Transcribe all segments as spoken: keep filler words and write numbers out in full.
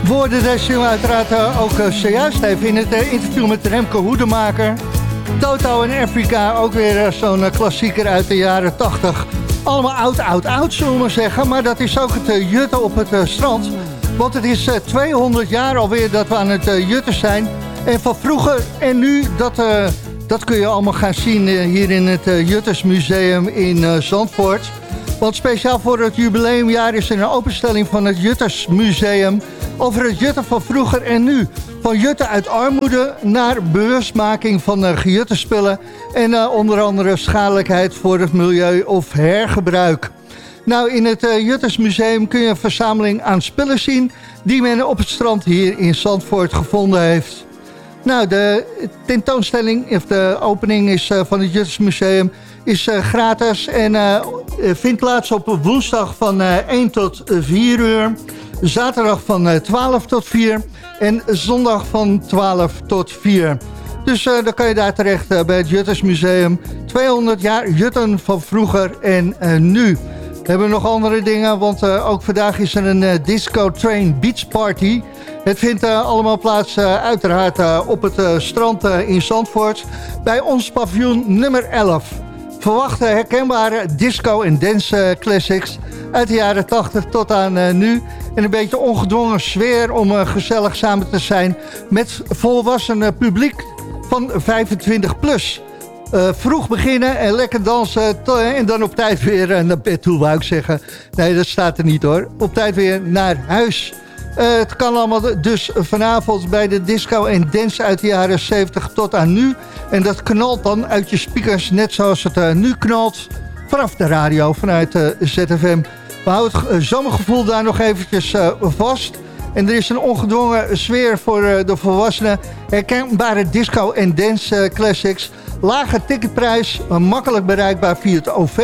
We hoorden deze jongen uiteraard uh, ook uh, zojuist even in het uh, interview met Remco Hoedemaker. Toto en Afrika, ook weer uh, zo'n uh, klassieker uit de jaren tachtig. Allemaal oud, oud, oud zullen we maar zeggen. Maar dat is ook het uh, jutten op het uh, strand. Want het is uh, tweehonderd jaar alweer dat we aan het uh, jutten zijn. En van vroeger en nu, dat, uh, dat kun je allemaal gaan zien uh, hier in het uh, Juttersmuseum in uh, Zandvoort. Want speciaal voor het jubileumjaar is er een openstelling van het Juttersmuseum over het jutten van vroeger en nu. Van jutten uit armoede naar bewustmaking van uh, gejutte spullen en uh, onder andere schadelijkheid voor het milieu of hergebruik. Nou, in het uh, Juttersmuseum kun je een verzameling aan spullen zien die men op het strand hier in Zandvoort gevonden heeft. Nou, de tentoonstelling, of de opening is, uh, van het Juttersmuseum is uh, gratis en uh, vindt plaats op woensdag van uh, één tot vier uur. Zaterdag van uh, twaalf tot vier en zondag van twaalf tot vier. Dus uh, dan kan je daar terecht uh, bij het Juttersmuseum. tweehonderd jaar jutten van vroeger en uh, nu. We hebben nog andere dingen, want uh, ook vandaag is er een uh, Disco Train Beach Party. Het vindt uh, allemaal plaats uh, uiteraard uh, op het uh, strand uh, in Zandvoort bij ons paviljoen nummer elf. Verwachte herkenbare disco- en dance classics uit de jaren tachtig tot aan uh, nu. En een beetje ongedwongen sfeer om uh, gezellig samen te zijn met volwassen uh, publiek van vijfentwintig plus. Uh, vroeg beginnen en lekker dansen to- en dan op tijd weer uh, naar bed toe, wou ik zeggen. Nee, dat staat er niet hoor. Op tijd weer naar huis. Uh, het kan allemaal dus vanavond bij de disco en dance uit de jaren zeventig tot aan nu. En dat knalt dan uit je speakers, net zoals het uh, nu knalt, vanaf de radio, vanuit uh, Z F M. We houden het uh, zomergevoel daar nog eventjes uh, vast. En er is een ongedwongen sfeer voor uh, de volwassenen. Herkenbare disco en dance uh, classics. Lage ticketprijs, uh, makkelijk bereikbaar via het O V.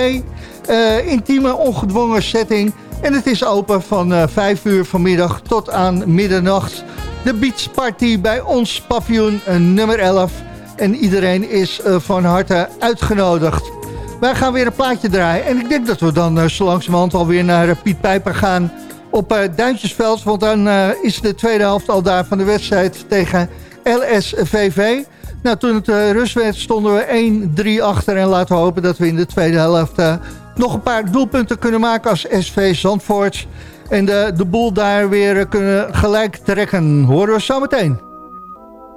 Uh, intieme, ongedwongen setting. En het is open van uh, vijf uur vanmiddag tot aan middernacht. De Beach Party bij ons paviljoen uh, nummer elf. En iedereen is uh, van harte uitgenodigd. Wij gaan weer een plaatje draaien. En ik denk dat we dan uh, zo langzamerhand alweer naar uh, Piet Pijper gaan op uh, Duintjesveld. Want dan uh, is de tweede helft al daar van de wedstrijd tegen L S V V. Nou, toen het uh, rust werd stonden we één drie achter. En laten we hopen dat we in de tweede helft uh, nog een paar doelpunten kunnen maken als S V Zandvoort. En de, de boel daar weer uh, kunnen gelijk trekken. Horen we zo meteen.